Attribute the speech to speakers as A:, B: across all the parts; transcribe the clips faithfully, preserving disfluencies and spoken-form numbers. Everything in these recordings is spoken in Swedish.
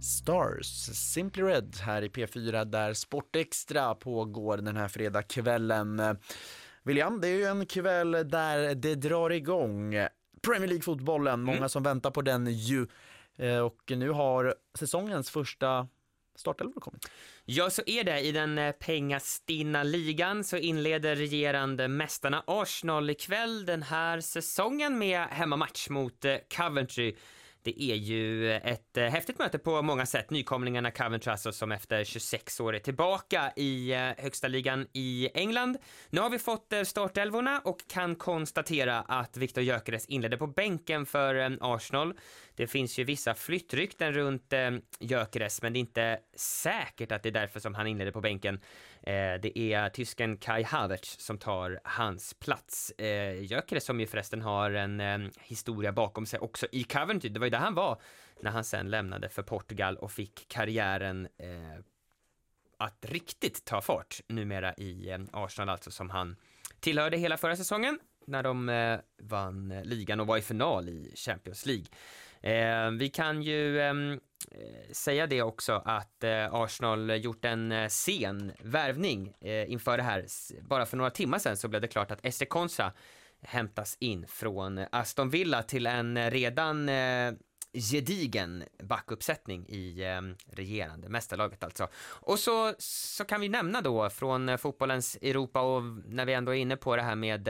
A: Stars, Simply Red här i P fyra där Sportextra pågår den här fredagskvällen. William, det är ju en kväll där det drar igång Premier League-fotbollen. Många mm. som väntar på den ju. Och nu har säsongens första startelva kommit.
B: Ja, så är det. I den pengastinna ligan så inleder regerande mästarna Arsenal ikväll den här säsongen med hemmamatch mot Coventry. Det är ju ett häftigt möte på många sätt. Nykomlingarna Coventry alltså, som efter tjugosex år är tillbaka i högsta ligan i England. Nu har vi fått startelvorna och kan konstatera att Viktor Gyökeres inledde på bänken för Arsenal. Det finns ju vissa flyttrykten runt Gyökeres, men det är inte säkert att det är därför som han inledde på bänken. Det är tysken Kai Havertz som tar hans plats. Gyökeres som ju förresten har en historia bakom sig också i Coventry. Det var ju där han var när han sen lämnade för Portugal och fick karriären eh, att riktigt ta fart numera i eh, Arsenal, alltså, som han tillhörde hela förra säsongen när de eh, vann ligan och var i final i Champions League. Eh, vi kan ju eh, säga det också att eh, Arsenal gjort en eh, sen värvning eh, inför det här. Bara för några timmar sedan så blev det klart att Eze Konsa hämtas in från Aston Villa till en redan eh, gedigen backuppsättning i eh, regerande mästarlaget alltså. Och så, så kan vi nämna då från fotbollens Europa, och när vi ändå är inne på det här med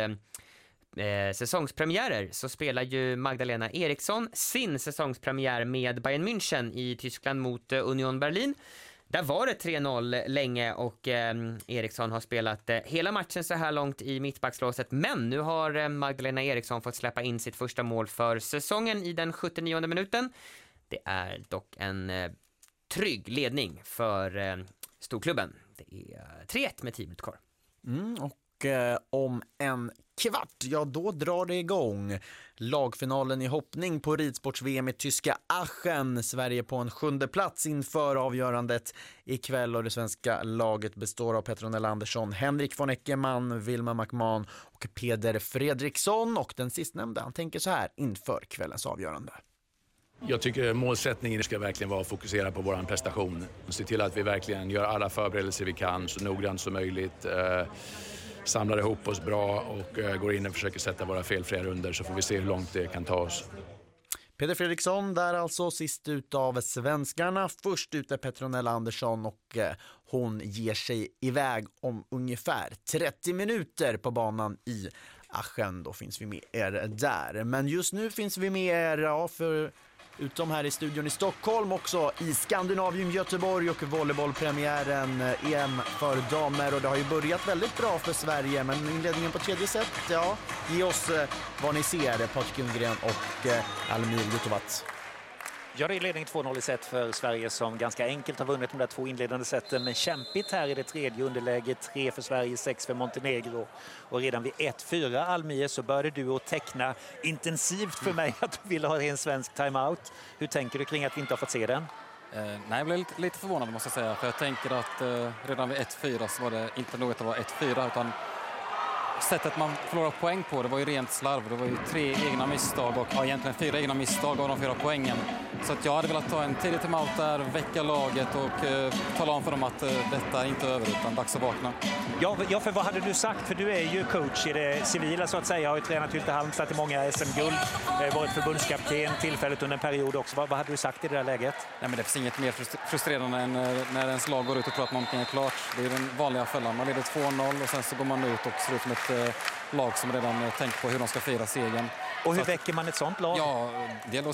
B: eh, säsongspremiärer, så spelar ju Magdalena Eriksson sin säsongspremiär med Bayern München i Tyskland mot eh, Union Berlin. Där var det tre noll länge och eh, Eriksson har spelat eh, hela matchen så här långt i mittbackslåset. Men nu har eh, Magdalena Eriksson fått släppa in sitt första mål för säsongen i den sjuttionionde minuten. Det är dock en eh, trygg ledning för eh, storklubben. Det är tre ett med tio minuter kvar.
A: Mm, och eh, om en kvart, ja då drar det igång. Lagfinalen i hoppning på ridsports-V M i tyska Aachen. Sverige på en sjunde plats inför avgörandet ikväll, och det svenska laget består av Petronella Andersson, Henrik von Eckermann, Wilma McMahon och Peder Fredriksson. Och den sistnämnda, han tänker så här inför kvällens avgörande.
C: Jag tycker målsättningen ska verkligen vara att fokusera på vår prestation. Se till att vi verkligen gör alla förberedelser vi kan så noggrant som möjligt. Eh, samlar ihop oss bra och eh, går in och försöker sätta våra felfria runder, så får vi se hur långt det kan ta oss.
A: Peder Fredriksson där alltså sist ut av svenskarna. Först ut är Petronella Andersson, och eh, hon ger sig iväg om ungefär trettio minuter på banan i Aachen. Då finns vi med er där. Men just nu finns vi med er, ja, för utom här i studion i Stockholm, också i Skandinavium Göteborg och volleybollpremiären E M för damer. Och det har ju börjat väldigt bra för Sverige, men inledningen på tredje set, ja, ge oss eh, vad ni ser, Patrik Ljunggren och eh, Almir Jutovac.
D: Ja, det är ledning två noll i set för Sverige som ganska enkelt har vunnit de där två inledande seten, men kämpigt här i det tredje underläget. Tre för Sverige, sex för Montenegro. Och redan vid ett fyra, Almir, så började du att teckna intensivt för mig att du ville ha en svensk timeout. Hur tänker du kring att vi inte har fått se den?
E: Eh, nej, jag blev lite, lite förvånad måste jag säga. För jag tänker att eh, redan vid ett fyra så var det inte nog att det var ett fyra, utan sättet man förlorar poäng på, det var ju rent slarv. Det var ju tre egna misstag och ja, egentligen fyra egna misstag av de fyra poängen. Så att jag hade velat ta en tidig timeout där, väcka laget och eh, tala om för dem att eh, detta är inte över, utan dags att vakna.
D: Ja, ja, för vad hade du sagt? För du är ju coach i det civila så att säga. Har ju tränat Hylte Halmstad till många S M-guld. Eh, varit förbundskapten tillfället under en period också. Vad, vad hade du sagt i det där läget?
E: Nej, men det finns inget mer frustrerande än när ens lag går ut och tror att någonting är klart. Det är den vanliga fällan. Man leder två noll och sen så går man ut och ser ut som ett eh, lag som redan tänkt på hur de ska fira segern.
D: Och hur väcker man ett sånt lag?
E: Ja, det gäller